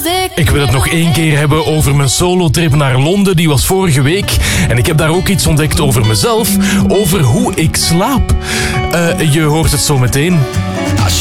Ik wil het nog één keer hebben over mijn solotrip naar Londen. Die was vorige week. En ik heb daar ook iets ontdekt over mezelf. Over hoe ik slaap. Je hoort het zo meteen.